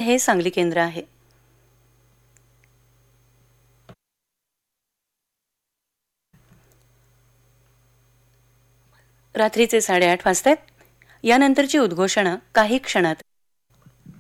हे सांगली केंद्र आहे. रात्रीचे 8:30 वाजतायत. यानंतरची उद्घोषणा काही क्षणात.